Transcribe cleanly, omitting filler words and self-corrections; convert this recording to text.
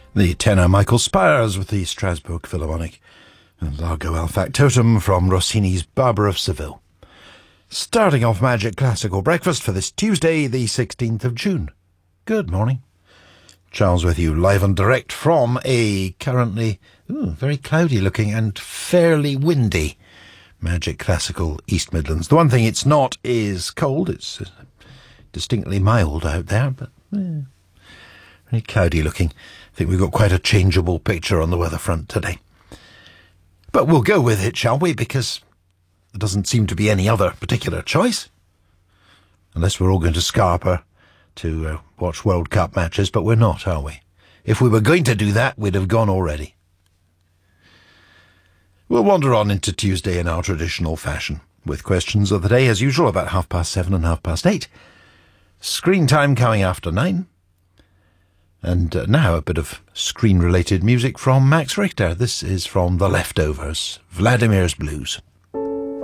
The tenor Michael Spires with the Strasbourg Philharmonic, and Largo al Factotum from Rossini's Barber of Seville. Starting off Magic Classical Breakfast for this Tuesday, the 16th of June. Good morning. Charles with you, live and direct from a currently very cloudy looking and fairly windy Magic Classical East Midlands. The one thing it's not is cold. It's distinctly mild out there, but very cloudy looking. I think we've got quite a changeable picture on the weather front today. But we'll go with it, shall we? Because there doesn't seem to be any other particular choice. Unless we're all going to Scarpa to watch World Cup matches, but we're not, are we? If we were going to do that, we'd have gone already. We'll wander on into Tuesday in our traditional fashion, with questions of the day, as usual, about 7:30 and 8:30. Screen time coming after 9. And now a bit of screen-related music from Max Richter. This is from The Leftovers, Vladimir's Blues.